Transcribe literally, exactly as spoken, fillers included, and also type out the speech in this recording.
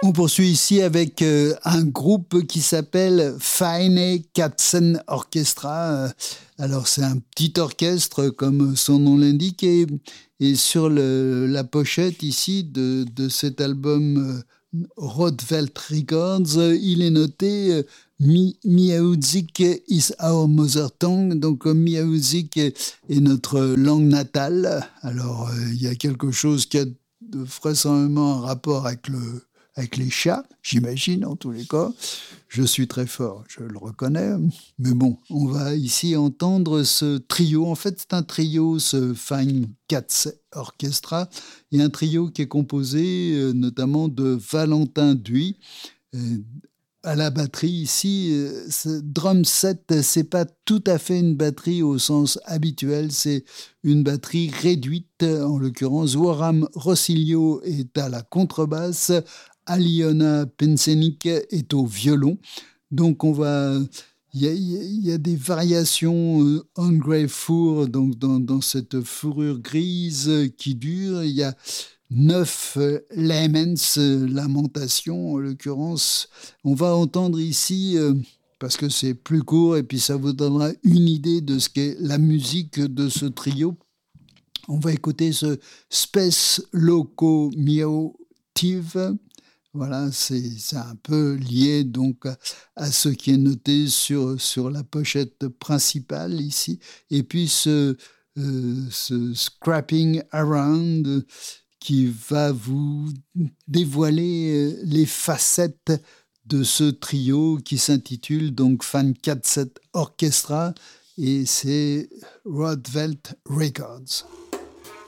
On poursuit ici avec euh, un groupe qui s'appelle Feine Katzen Orchestra. Euh, alors c'est un petit orchestre comme son nom l'indique et, et sur le, la pochette ici de, de cet album euh, Rothwelt Records, euh, il est noté euh, Mi, Miaouzik is our mother tongue, donc euh, Miaouzik est, est notre langue natale. Alors euh, il y a quelque chose qui a de vraisemblablement un rapport avec le avec les chats, j'imagine, en tous les cas. Je suis très fort, je le reconnais. Mais bon, on va ici entendre ce trio. En fait, c'est un trio, ce Feine Katz Orchestra, et un trio qui est composé euh, notamment de Valentin Duy. Euh, à la batterie ici, euh, ce drum set, c'est pas tout à fait une batterie au sens habituel, c'est une batterie réduite. En l'occurrence, Waram Rossilio est à la contrebasse, Aliona Pensenik est au violon. Donc on va, il y a, il y a des variations euh, ungrateful, donc dans, dans cette fourrure grise qui dure. Il y a neuf euh, laments, euh, lamentations en l'occurrence. On va entendre ici, euh, parce que c'est plus court et puis ça vous donnera une idée de ce qu'est la musique de ce trio. On va écouter ce Space Locomotive. Voilà, c'est, c'est un peu lié donc à, à ce qui est noté sur, sur la pochette principale ici. Et puis ce, euh, ce Scrapping Around qui va vous dévoiler les facettes de ce trio qui s'intitule donc Feine Katz Orchestra et c'est Rothwelt Records.